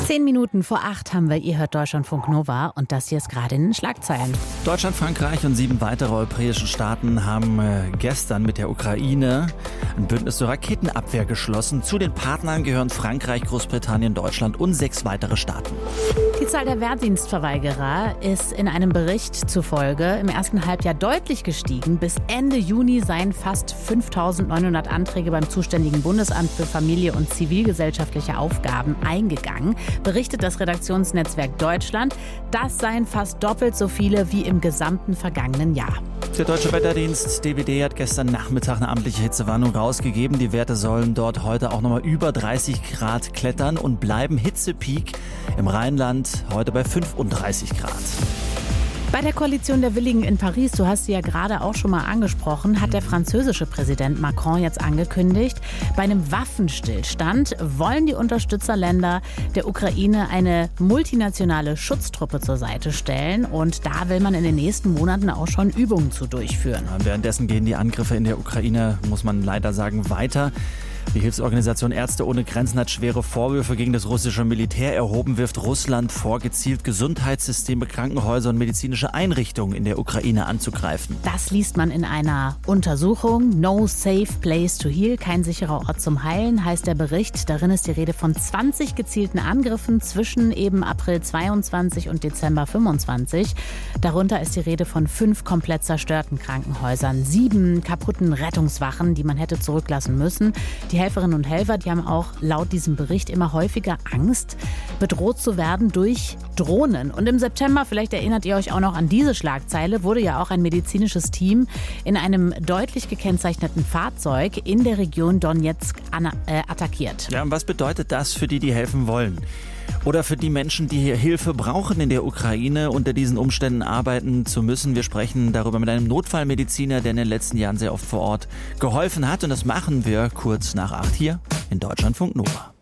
7:10 haben wir, ihr hört Deutschlandfunk Nova und das hier ist gerade in den Schlagzeilen. Deutschland, Frankreich und 7 weitere europäische Staaten haben gestern mit der Ukraine ein Bündnis zur Raketenabwehr geschlossen. Zu den Partnern gehören Frankreich, Großbritannien, Deutschland und 6 weitere Staaten. Die Zahl der Wehrdienstverweigerer ist in einem Bericht zufolge im ersten Halbjahr deutlich gestiegen. Bis Ende Juni seien fast 5.900 Anträge beim zuständigen Bundesamt für Familie und zivilgesellschaftliche Aufgaben eingegangen, berichtet das Redaktionsnetzwerk Deutschland. Das seien fast doppelt so viele wie im gesamten vergangenen Jahr. Der Deutsche Wetterdienst DWD hat gestern Nachmittag eine amtliche Hitzewarnung rausgegeben. Die Werte sollen dort heute auch nochmal über 30 Grad klettern und bleiben. Hitzepeak im Rheinland heute bei 35 Grad. Bei der Koalition der Willigen in Paris, du hast sie ja gerade auch schon mal angesprochen, hat der französische Präsident Macron jetzt angekündigt, bei einem Waffenstillstand wollen die Unterstützerländer der Ukraine eine multinationale Schutztruppe zur Seite stellen und da will man in den nächsten Monaten auch schon Übungen zu durchführen. Währenddessen gehen die Angriffe in der Ukraine, muss man leider sagen, weiter. Die Hilfsorganisation Ärzte ohne Grenzen hat schwere Vorwürfe gegen das russische Militär erhoben, wirft Russland vor, gezielt Gesundheitssysteme, Krankenhäuser und medizinische Einrichtungen in der Ukraine anzugreifen. Das liest man in einer Untersuchung. No safe place to heal, kein sicherer Ort zum Heilen, heißt der Bericht. Darin ist die Rede von 20 gezielten Angriffen zwischen eben April 22 und Dezember 25. Darunter ist die Rede von 5 komplett zerstörten Krankenhäusern, 7 kaputten Rettungswachen, die man hätte zurücklassen müssen. Die Helferinnen und Helfer, die haben auch laut diesem Bericht immer häufiger Angst, bedroht zu werden durch Drohnen. Und im September, vielleicht erinnert ihr euch auch noch an diese Schlagzeile, wurde ja auch ein medizinisches Team in einem deutlich gekennzeichneten Fahrzeug in der Region Donetsk attackiert. Ja, und was bedeutet das für die helfen wollen? Oder für die Menschen, die hier Hilfe brauchen in der Ukraine, unter diesen Umständen arbeiten zu müssen. Wir sprechen darüber mit einem Notfallmediziner, der in den letzten Jahren sehr oft vor Ort geholfen hat. Und das machen wir kurz nach 8 hier in Deutschlandfunk Nova.